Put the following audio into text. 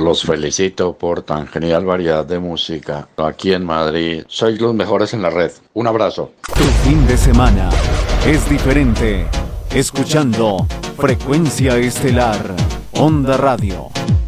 Los felicito por tan genial variedad de música. Aquí en Madrid sois los mejores en la red. Un abrazo. Tu fin de semana es diferente. Escuchando Frecuencia Estelar, Onda Radio.